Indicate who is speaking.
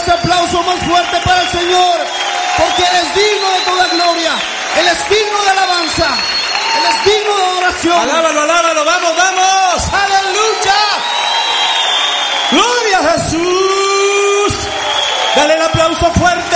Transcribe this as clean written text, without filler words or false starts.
Speaker 1: ese aplauso más fuerte para el Señor, porque Él es digno de toda gloria, Él es digno de alabanza, Él es digno de adoración.
Speaker 2: Alábalo, alábalo, vamos, vamos, aleluya. Gloria a Jesús. Dale el aplauso fuerte.